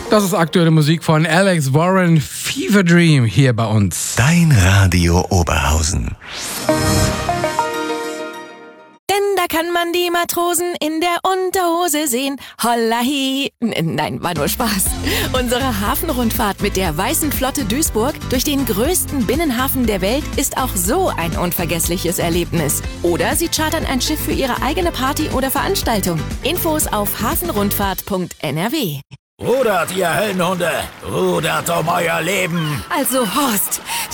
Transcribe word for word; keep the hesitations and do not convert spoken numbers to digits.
Das ist aktuelle Musik von Alex Warren, Fever Dream, hier bei uns. Dein Radio Oberhausen. Denn da kann man die Matrosen in der Unterhose sehen. Hollahi. N- Nein, war nur Spaß. Unsere Hafenrundfahrt mit der Weißen Flotte Duisburg durch den größten Binnenhafen der Welt ist auch so ein unvergessliches Erlebnis. Oder Sie chartern ein Schiff für Ihre eigene Party oder Veranstaltung. Infos auf hafenrundfahrt punkt n r w. Rudert, ihr Höllenhunde! Rudert um euer Leben! Also Horst,